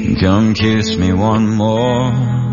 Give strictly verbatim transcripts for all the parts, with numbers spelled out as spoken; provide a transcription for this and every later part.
Come kiss me one more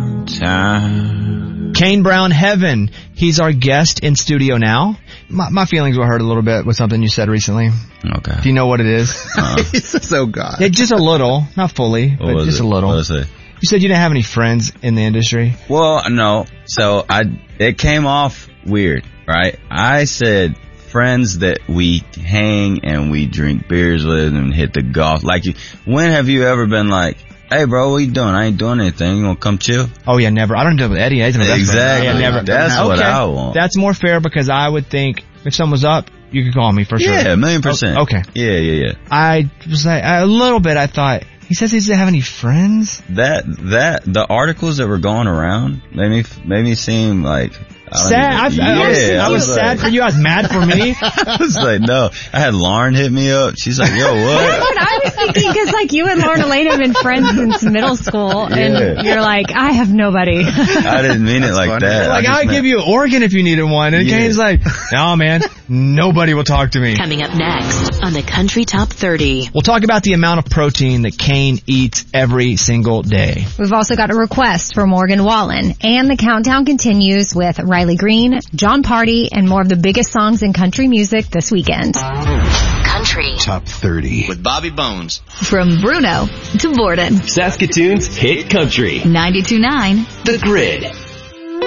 time. Kane Brown, Heaven. He's our guest in studio now. My, my feelings were hurt a little bit with something you said recently. Okay. Do you know what it is? Uh, He's so God. Yeah, just a little. Not fully, what but just it? a little. What was it? You said you didn't have any friends in the industry. Well, no. So I, it came off weird, right? I said friends that we hang and we drink beers with and hit the golf. Like, you, when have you ever been like, hey, bro, what you doing? I ain't doing anything. You want to come chill? Oh, yeah, never. I don't do it with Eddie. Eddie's my best Exactly. friend. Yeah, never. That's okay. what I want. That's more fair because I would think if someone's up, you could call me for sure. Yeah, a million percent. Oh, okay. Yeah, yeah, yeah. I was like, a little bit, I thought, he says he doesn't have any friends? That, that, the articles that were going around made me, made me seem like, I don't Sad. I, even, I, yeah, I was, I was like, sad for you. I was mad for me. I was like, no. I had Lauren hit me up. She's like, yo, what? That's what I was thinking, because like you and Lauren Elaine have been friends since middle school, Yeah. and you're like, I have nobody. I didn't mean it like funny. that. Like, I just I'd meant- give you an organ if you needed one. And Yeah. Kane's like, no, man, nobody will talk to me. Coming up next on the Country Top thirty. We'll talk about the amount of protein that Kane eats every single day. We've also got a request for Morgan Wallen, and the countdown continues with Riley Green, John Party, and more of the biggest songs in country music this weekend. Country Top thirty. With Bobby Bones. from Bruno to Borden. Saskatoon's Hit Country. ninety-two point nine The Grid.